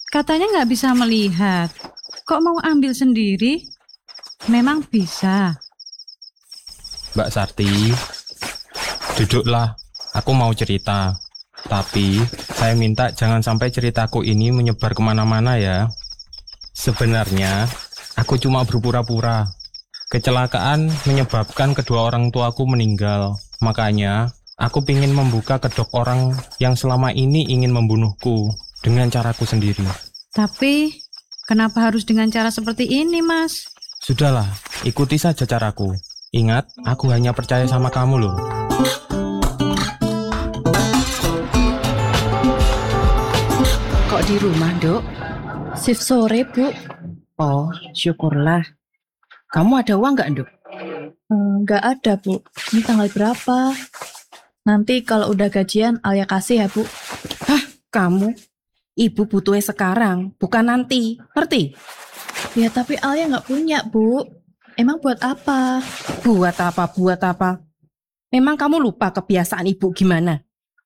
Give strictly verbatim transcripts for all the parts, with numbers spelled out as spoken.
Katanya nggak bisa melihat. Kok mau ambil sendiri? Memang bisa. Mbak Sarti, duduklah. Aku mau cerita. Tapi saya minta jangan sampai ceritaku ini menyebar kemana-mana ya. Sebenarnya aku cuma berpura-pura. Kecelakaan menyebabkan kedua orang tuaku meninggal. Makanya aku ingin membuka kedok orang yang selama ini ingin membunuhku dengan caraku sendiri. Tapi kenapa harus dengan cara seperti ini, Mas? Sudahlah, ikuti saja caraku. Ingat, aku hanya percaya sama kamu loh. Kok di rumah, Dok? Shift sore, Bu. Oh, syukurlah. Kamu ada uang nggak, Dok? Enggak ada, Bu. Ini tanggal berapa? Nanti kalau udah gajian, Alia kasih ya, Bu. Hah, kamu? Ibu butuhnya sekarang, bukan nanti. Ngerti? Ya, tapi Alia nggak punya, Bu. Emang buat apa? Buat apa, buat apa? Memang kamu lupa kebiasaan ibu gimana?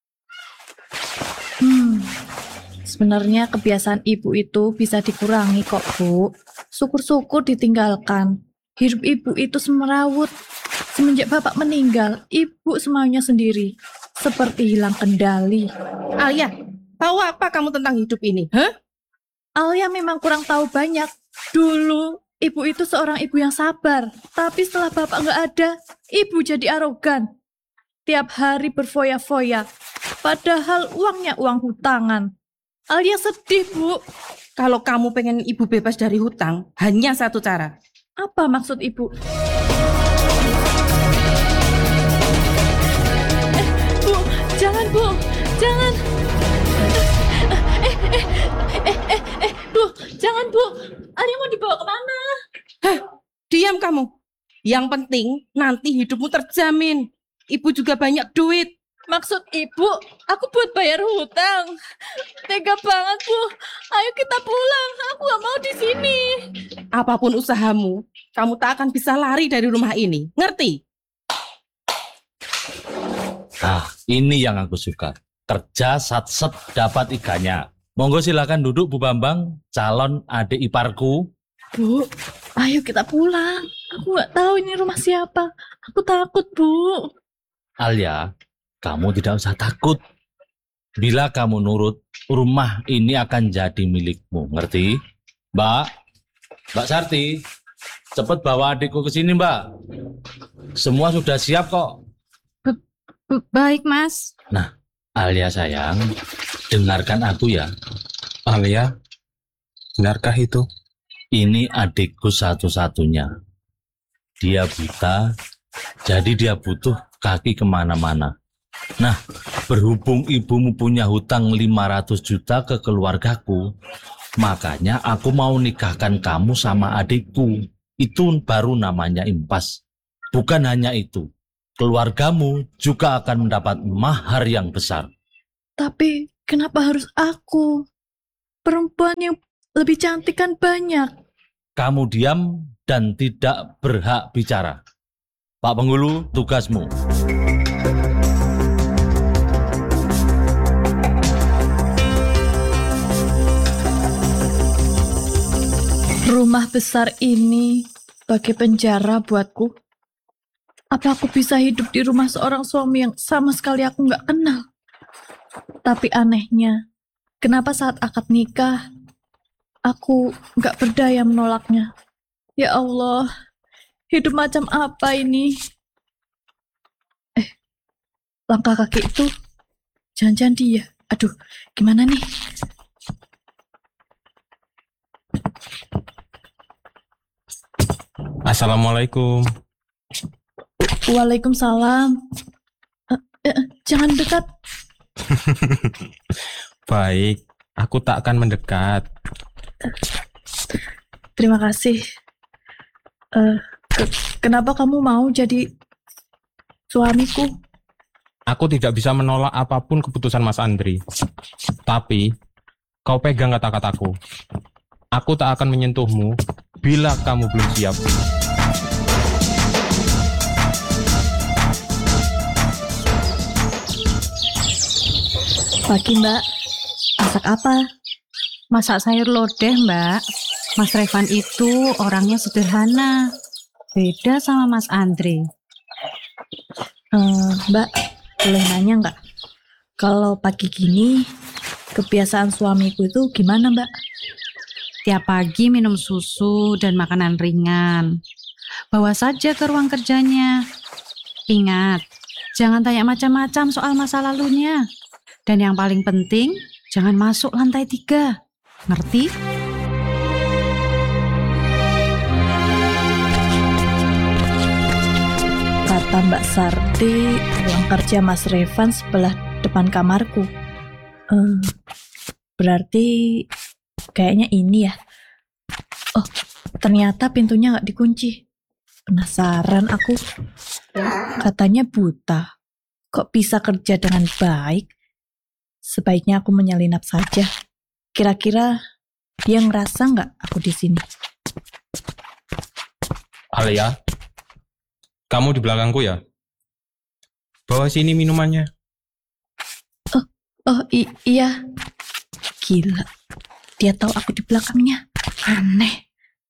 Hmm, sebenarnya kebiasaan ibu itu bisa dikurangi kok, Bu. Syukur-syukur ditinggalkan. Hidup ibu itu semerawut. Semenjak bapak meninggal, ibu semaunya sendiri. Seperti hilang kendali. Alia, tahu apa kamu tentang hidup ini? Hah? Alia memang kurang tahu banyak. Dulu, ibu itu seorang ibu yang sabar. Tapi setelah bapak nggak ada, ibu jadi arogan. Tiap hari berfoya-foya. Padahal uangnya uang hutangan. Alia sedih, Bu. Kalau kamu pengen ibu bebas dari hutang, hanya satu cara. Apa maksud ibu? Eh, Bu, jangan, Bu. Jangan. Eh, eh, eh, eh, eh, Bu, jangan, Bu. Alia mau dibawa kemana? Hah, diam kamu. Yang penting nanti hidupmu terjamin. Ibu juga banyak duit. Maksud ibu, aku buat bayar hutang. Tega banget, Bu. Ayo kita pulang. Aku gak mau di sini. Apapun usahamu, kamu tak akan bisa lari dari rumah ini. Ngerti? Nah, ini yang aku suka. Kerja sat-set dapat ikannya. Monggo silakan duduk Bu Bambang, calon adik iparku. Bu, ayo kita pulang. Aku gak tahu ini rumah siapa. Aku takut, Bu. Alia, kamu tidak usah takut. Bila kamu nurut, rumah ini akan jadi milikmu. Ngerti? Mbak, Mbak Sarti, cepat bawa adikku ke sini, Mbak. Semua sudah siap kok. B- baik, Mas. Nah, Alia sayang, dengarkan aku ya. Alia, benarkah itu? Ini adikku satu-satunya. Dia buta, jadi dia butuh kaki kemana-mana. Nah, berhubung ibumu punya hutang lima ratus juta ke keluargaku, makanya aku mau nikahkan kamu sama adikku. Itu baru namanya impas. Bukan hanya itu, keluargamu juga akan mendapat mahar yang besar. Tapi kenapa harus aku? Perempuan yang lebih cantik kan banyak. Kamu diam dan tidak berhak bicara. Pak Penghulu, tugasmu. Rumah besar ini bagai penjara buatku. Apa aku bisa hidup di rumah seorang suami yang sama sekali aku nggak kenal? Tapi anehnya, kenapa saat akad nikah, aku nggak berdaya menolaknya? Ya Allah, hidup macam apa ini? Eh, langkah kaki itu, jangan-jangan dia. Aduh, gimana nih? Assalamualaikum. Waalaikumsalam. Eh, eh, jangan dekat. Baik, aku tak akan mendekat. Terima kasih. Eh, ke- kenapa kamu mau jadi suamiku? Aku tidak bisa menolak apapun keputusan Mas Andri. Tapi, kau pegang kata-kataku. Aku tak akan menyentuhmu bila kamu belum siap. Pagi, Mbak. Masak apa? Masak sayur lodeh, Mbak. Mas Revan itu orangnya sederhana. Beda sama Mas Andre. Eh, Mbak, boleh nanya nggak? Kalau pagi gini, kebiasaan suamiku itu gimana, Mbak? Tiap pagi minum susu dan makanan ringan. Bawa saja ke ruang kerjanya. Ingat, jangan tanya macam-macam soal masa lalunya. Dan yang paling penting, jangan masuk lantai tiga. Ngerti? Kata Mbak Sarti, ruang kerja Mas Revan sebelah depan kamarku. Eh, berarti kayaknya ini ya. Oh, ternyata pintunya nggak dikunci. Penasaran aku. Katanya buta. Kok bisa kerja dengan baik? Sebaiknya aku menyelinap saja. Kira-kira dia ngerasa nggak aku di sini? Alia, kamu di belakangku ya? Bawa sini minumannya. Oh i- iya. Gila. Dia tahu aku di belakangnya. Aneh.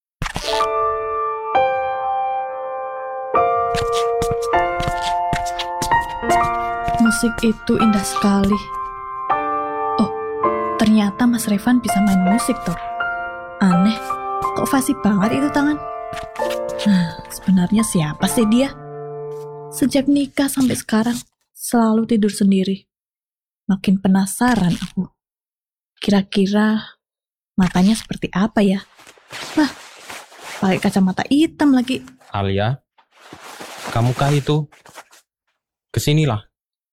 Musik itu indah sekali. Oh, ternyata Mas Revan bisa main musik toh. Aneh, kok fasih banget itu tangan. Nah, sebenarnya siapa sih dia? Sejak nikah sampai sekarang, selalu tidur sendiri. Makin penasaran aku. Kira-kira matanya seperti apa ya? Lah, pakai kacamata hitam lagi. Alia, kamu kah itu? Kesinilah.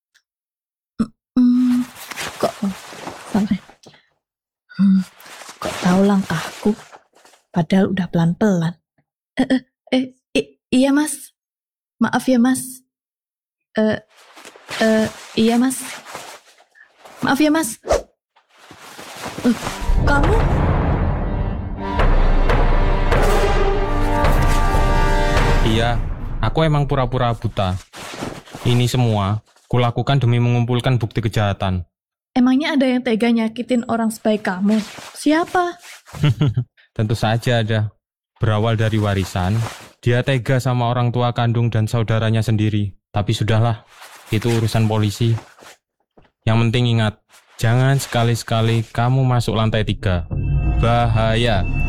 Hmm, kok oh, salah. Hmm, kok tahu langkahku? Padahal udah pelan-pelan. Eh, eh, eh, i- iya mas. Maaf ya mas. Eh, eh, iya mas. Maaf ya mas. Eh, kamu? Iya, aku emang pura-pura buta. Ini semua kulakukan demi mengumpulkan bukti kejahatan. Emangnya ada yang tega nyakitin orang sebaik kamu? Siapa? Tentu saja ada. Berawal dari warisan, dia tega sama orang tua kandung dan saudaranya sendiri. Tapi sudahlah, itu urusan polisi. Yang penting ingat, jangan sekali-sekali kamu masuk lantai tiga. Bahaya.